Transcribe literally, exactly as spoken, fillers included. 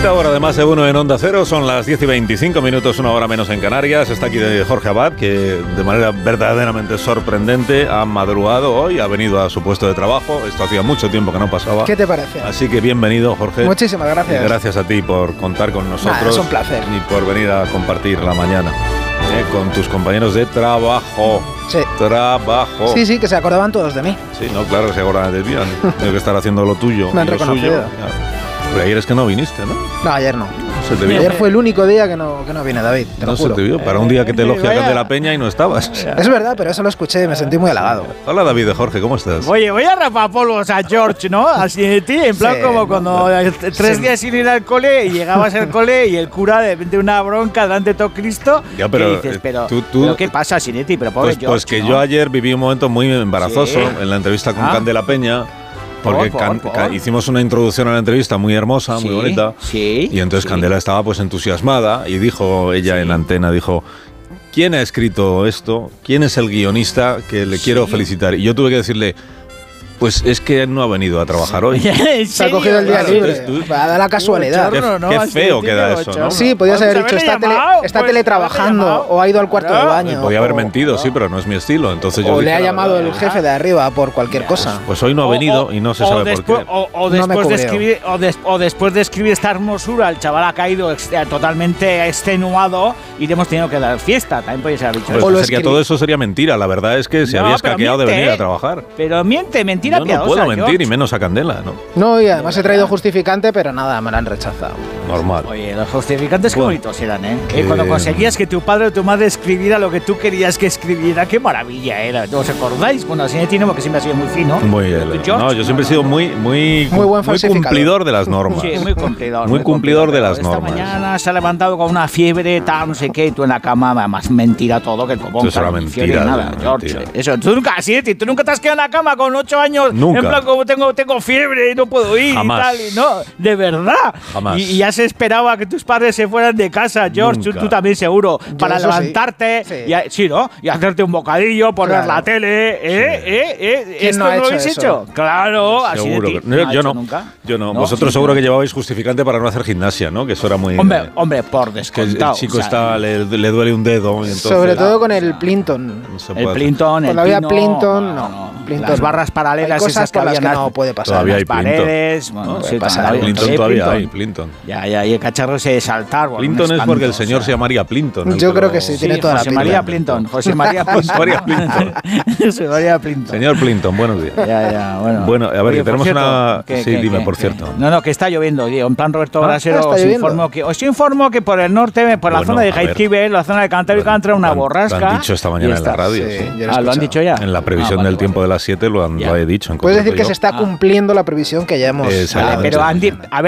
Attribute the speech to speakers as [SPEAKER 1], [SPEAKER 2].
[SPEAKER 1] Quinta hora de Más de Uno en Onda Cero, son las diez y veinticinco minutos, una hora menos en Canarias. Está aquí Jorge Abad, que de manera verdaderamente sorprendente ha madrugado hoy, ha venido a su puesto de trabajo. Esto hacía mucho tiempo que no pasaba.
[SPEAKER 2] ¿Qué te parece?
[SPEAKER 1] Así que bienvenido, Jorge.
[SPEAKER 2] Muchísimas gracias.
[SPEAKER 1] Y gracias a ti por contar con nosotros.
[SPEAKER 2] Nah, es un placer.
[SPEAKER 1] Y por venir a compartir la mañana eh, con tus compañeros de trabajo.
[SPEAKER 2] Sí.
[SPEAKER 1] Trabajo.
[SPEAKER 2] Sí, sí, que se acordaban todos de mí.
[SPEAKER 1] Sí, no, claro que se acordaban de ti. Tengo que estar haciendo lo tuyo.
[SPEAKER 2] Me han
[SPEAKER 1] y lo
[SPEAKER 2] reconocido.
[SPEAKER 1] suyo. Pero ayer es que no viniste, ¿no?
[SPEAKER 2] No, ayer no.
[SPEAKER 1] Se te vio.
[SPEAKER 2] Ayer fue el único día que no, que no vine, David, te
[SPEAKER 1] No
[SPEAKER 2] lo
[SPEAKER 1] se
[SPEAKER 2] juro.
[SPEAKER 1] te vio. Para un día que te elogia
[SPEAKER 3] Vaya.
[SPEAKER 1] Candela Peña y no estabas.
[SPEAKER 2] Es verdad, pero eso lo escuché y me sentí muy halagado.
[SPEAKER 1] Hola, David de Jorge, ¿cómo estás?
[SPEAKER 3] Oye, voy a rapapolvos a George, ¿no? Así de ti, en plan
[SPEAKER 2] Sí,
[SPEAKER 3] como cuando eh, tres
[SPEAKER 2] sí.
[SPEAKER 3] días sin ir al cole y llegabas al cole y el cura de repente una bronca delante de todo Cristo.
[SPEAKER 1] Ya, pero,
[SPEAKER 3] y dices,
[SPEAKER 1] eh,
[SPEAKER 3] pero,
[SPEAKER 1] tú- tú-
[SPEAKER 3] ¿pero ¿qué pasa, Sinetti? Pero pobre
[SPEAKER 1] Pues,
[SPEAKER 3] George,
[SPEAKER 1] pues que
[SPEAKER 3] ¿no?
[SPEAKER 1] yo ayer viví un momento muy embarazoso
[SPEAKER 3] Sí.
[SPEAKER 1] en la entrevista con
[SPEAKER 3] Ah.
[SPEAKER 1] Candela Peña. Porque
[SPEAKER 3] Por,
[SPEAKER 1] Can-
[SPEAKER 3] por,
[SPEAKER 1] Ca-
[SPEAKER 3] por.
[SPEAKER 1] hicimos una introducción a la entrevista muy hermosa, muy
[SPEAKER 3] Sí,
[SPEAKER 1] bonita.
[SPEAKER 3] sí,
[SPEAKER 1] Y entonces
[SPEAKER 3] sí.
[SPEAKER 1] Candela estaba pues entusiasmada y dijo ella
[SPEAKER 3] Sí.
[SPEAKER 1] en antena, dijo, ¿quién ha escrito esto? ¿Quién es el guionista que le
[SPEAKER 3] Sí.
[SPEAKER 1] quiero felicitar? Y yo tuve que decirle, pues es que no ha venido a trabajar hoy.
[SPEAKER 3] ¿En
[SPEAKER 2] Se ha cogido el día
[SPEAKER 1] Claro,
[SPEAKER 2] libre.
[SPEAKER 1] entonces tú-
[SPEAKER 2] Va a dar la casualidad.
[SPEAKER 1] Qué-
[SPEAKER 3] Bochorno, ¿no?
[SPEAKER 1] qué
[SPEAKER 3] Así
[SPEAKER 1] feo
[SPEAKER 3] de
[SPEAKER 1] queda
[SPEAKER 3] tío,
[SPEAKER 1] eso, ¿no?
[SPEAKER 3] bochorno.
[SPEAKER 2] Sí, podías
[SPEAKER 3] Pues
[SPEAKER 2] haber dicho,
[SPEAKER 3] haberle
[SPEAKER 2] está, tele,
[SPEAKER 3] llamado,
[SPEAKER 2] está
[SPEAKER 3] pues,
[SPEAKER 2] teletrabajando
[SPEAKER 3] haberle llamado.
[SPEAKER 2] o ha ido al cuarto de
[SPEAKER 3] Claro.
[SPEAKER 2] baño.
[SPEAKER 1] Podía haber
[SPEAKER 2] o-
[SPEAKER 1] mentido, sí, pero no es mi estilo. Entonces yo
[SPEAKER 2] O
[SPEAKER 1] dije,
[SPEAKER 2] le ha
[SPEAKER 1] la
[SPEAKER 2] llamado
[SPEAKER 1] verdad,
[SPEAKER 2] el jefe de arriba por cualquier cosa.
[SPEAKER 1] Pues hoy no ha
[SPEAKER 3] O-
[SPEAKER 1] venido
[SPEAKER 3] o-
[SPEAKER 1] y no se
[SPEAKER 3] o
[SPEAKER 1] sabe
[SPEAKER 3] después,
[SPEAKER 1] por qué.
[SPEAKER 3] O, o
[SPEAKER 2] No me
[SPEAKER 3] después de
[SPEAKER 2] cubrió.
[SPEAKER 3] escribir, o, des- o después de escribir esta hermosura, el chaval ha caído ex- eh, totalmente extenuado y le hemos tenido que dar fiesta. También podéis haber dicho
[SPEAKER 1] Pues
[SPEAKER 3] eso.
[SPEAKER 2] O lo
[SPEAKER 1] sería,
[SPEAKER 2] escribí.
[SPEAKER 1] todo eso sería mentira. La verdad es que se
[SPEAKER 3] No,
[SPEAKER 1] había
[SPEAKER 3] pero
[SPEAKER 1] escaqueado de
[SPEAKER 3] miente,
[SPEAKER 1] venir a
[SPEAKER 3] ¿eh?
[SPEAKER 1] trabajar.
[SPEAKER 3] Pero miente, mentira
[SPEAKER 1] Yo no
[SPEAKER 3] piadosa,
[SPEAKER 1] puedo mentir,
[SPEAKER 3] George.
[SPEAKER 1] y menos a Candela, ¿no?
[SPEAKER 2] No, y además he traído justificante, pero nada, me la han rechazado.
[SPEAKER 1] Normal.
[SPEAKER 3] Oye, los justificantes qué
[SPEAKER 1] Bueno,
[SPEAKER 3] bonitos eran, ¿eh?
[SPEAKER 1] que-
[SPEAKER 3] Eh, Cuando conseguías que tu padre o tu madre escribiera lo que tú querías que escribiera, qué maravilla era. ¿Os acordáis? Bueno, así tiene porque siempre ha sido muy fino.
[SPEAKER 1] Muy,
[SPEAKER 3] ¿Tú,
[SPEAKER 1] eh,
[SPEAKER 3] George?
[SPEAKER 1] no, yo siempre he sido muy, muy,
[SPEAKER 2] Muy buen falsificador.
[SPEAKER 1] cumplidor de las normas.
[SPEAKER 3] Sí, muy cumplidor.
[SPEAKER 1] Muy cumplidor de las
[SPEAKER 3] Esta
[SPEAKER 1] normas.
[SPEAKER 3] mañana se ha levantado con una fiebre, tal, no sé qué, y tú en la cama, además mentira todo, que el copón.
[SPEAKER 1] Eso será
[SPEAKER 3] claro, ni
[SPEAKER 1] mentira,
[SPEAKER 3] fiebre, nada,
[SPEAKER 1] eso es
[SPEAKER 3] George.
[SPEAKER 1] mentira.
[SPEAKER 3] Eso, tú nunca, sí, tío, tú nunca te has quedado en la cama con ocho años,
[SPEAKER 1] Nunca.
[SPEAKER 3] en plan como tengo, tengo fiebre y no puedo ir
[SPEAKER 1] Jamás.
[SPEAKER 3] y tal, y no, de verdad.
[SPEAKER 1] Jamás.
[SPEAKER 3] Y, y ya se esperaba que tus padres se fueran de casa, George, tú,
[SPEAKER 1] Nunca.
[SPEAKER 3] tú también seguro, para
[SPEAKER 2] eso sí.
[SPEAKER 3] levantarte,
[SPEAKER 2] Sí.
[SPEAKER 3] y, a- sí, ¿no? Y hacerte un bocadillo, poner
[SPEAKER 2] Claro.
[SPEAKER 3] la tele, ¿eh? ¿Eh? ¿Eh?
[SPEAKER 2] ¿Quién
[SPEAKER 3] ¿Esto
[SPEAKER 2] no ha
[SPEAKER 3] lo
[SPEAKER 2] hecho
[SPEAKER 3] habéis
[SPEAKER 2] eso?
[SPEAKER 3] hecho? Claro, así
[SPEAKER 1] Seguro
[SPEAKER 3] de
[SPEAKER 1] que-
[SPEAKER 3] ti.
[SPEAKER 1] no,
[SPEAKER 3] ¿No
[SPEAKER 1] yo
[SPEAKER 3] ha hecho
[SPEAKER 1] no.
[SPEAKER 3] nunca?
[SPEAKER 1] Yo no.
[SPEAKER 3] No,
[SPEAKER 1] Vosotros
[SPEAKER 3] sí,
[SPEAKER 1] seguro
[SPEAKER 3] no.
[SPEAKER 1] que llevabais justificante para no hacer gimnasia, ¿no? Que eso era muy.
[SPEAKER 3] Hombre,
[SPEAKER 1] eh,
[SPEAKER 3] hombre, por
[SPEAKER 1] que el
[SPEAKER 3] descontado.
[SPEAKER 1] chico
[SPEAKER 3] o sea,
[SPEAKER 1] está, le, le duele un dedo. Y entonces,
[SPEAKER 2] Sobre todo con el
[SPEAKER 3] o sea,
[SPEAKER 2] Plinton.
[SPEAKER 1] no se
[SPEAKER 3] El
[SPEAKER 1] puede hacer.
[SPEAKER 3] Plinton, el
[SPEAKER 2] Cuando había
[SPEAKER 3] Pino,
[SPEAKER 2] Plinton, no. Plinton
[SPEAKER 3] Las
[SPEAKER 2] no.
[SPEAKER 3] barras paralelas
[SPEAKER 2] Hay cosas
[SPEAKER 3] esas que
[SPEAKER 2] por las
[SPEAKER 3] había
[SPEAKER 2] que
[SPEAKER 3] en
[SPEAKER 2] no puede pasar.
[SPEAKER 1] Todavía
[SPEAKER 3] las
[SPEAKER 1] hay Plinton.
[SPEAKER 3] paredes. Bueno,
[SPEAKER 2] No,
[SPEAKER 3] sí,
[SPEAKER 2] pasa
[SPEAKER 3] todavía-
[SPEAKER 2] nada.
[SPEAKER 1] Plinton
[SPEAKER 3] todavía
[SPEAKER 1] todavía hay,
[SPEAKER 3] Plinton.
[SPEAKER 1] Plinton.
[SPEAKER 3] Ya, ya, y el cacharro ese de saltar. bueno,
[SPEAKER 1] Plinton
[SPEAKER 3] un
[SPEAKER 1] es porque el
[SPEAKER 3] espanto,
[SPEAKER 1] señor
[SPEAKER 3] o
[SPEAKER 1] se
[SPEAKER 3] sea.
[SPEAKER 1] llamaría Plinton. el
[SPEAKER 2] Yo
[SPEAKER 1] que
[SPEAKER 2] creo
[SPEAKER 1] lo-
[SPEAKER 2] que sí,
[SPEAKER 3] Sí,
[SPEAKER 2] tiene toda la
[SPEAKER 3] José
[SPEAKER 2] pinta.
[SPEAKER 3] María Plinton. José María Plinton.
[SPEAKER 1] José María Plinton.
[SPEAKER 3] José María Plinton.
[SPEAKER 1] Señor Plinton, buenos días.
[SPEAKER 3] Ya, ya, bueno.
[SPEAKER 1] Bueno, a ver,
[SPEAKER 3] Oye,
[SPEAKER 1] que
[SPEAKER 3] por
[SPEAKER 1] tenemos
[SPEAKER 3] cierto,
[SPEAKER 1] una-
[SPEAKER 3] que-
[SPEAKER 1] sí,
[SPEAKER 3] que-
[SPEAKER 1] dime,
[SPEAKER 3] que-
[SPEAKER 1] por
[SPEAKER 3] que-
[SPEAKER 1] cierto.
[SPEAKER 3] No, no, que está lloviendo, tío. En plan Roberto
[SPEAKER 1] Ah,
[SPEAKER 3] Brasero,
[SPEAKER 2] está
[SPEAKER 3] os
[SPEAKER 2] lloviendo.
[SPEAKER 3] informo que os informo que por el norte, por la
[SPEAKER 1] Bueno,
[SPEAKER 3] zona de
[SPEAKER 1] a ver.
[SPEAKER 3] Jaizkibel, la zona de Cantábrico,
[SPEAKER 1] Bueno,
[SPEAKER 3] entra una
[SPEAKER 1] lo han-
[SPEAKER 3] borrasca.
[SPEAKER 1] Lo han dicho esta
[SPEAKER 3] y
[SPEAKER 1] mañana en la
[SPEAKER 3] está.
[SPEAKER 1] radio.
[SPEAKER 2] Sí,
[SPEAKER 1] sí.
[SPEAKER 2] yo lo he
[SPEAKER 3] Ah, ¿lo han
[SPEAKER 2] escuchado.
[SPEAKER 3] dicho ya?
[SPEAKER 1] En la previsión
[SPEAKER 3] Ah, vale,
[SPEAKER 1] del tiempo
[SPEAKER 3] vale.
[SPEAKER 1] de las siete lo, han,
[SPEAKER 3] Ya.
[SPEAKER 1] lo he dicho. en
[SPEAKER 2] Puedes decir
[SPEAKER 1] concreto
[SPEAKER 2] que
[SPEAKER 1] yo.
[SPEAKER 2] se está
[SPEAKER 3] Ah.
[SPEAKER 2] cumpliendo la previsión que ya hemos
[SPEAKER 1] Exactamente.
[SPEAKER 3] Vale, pero han di- a ver,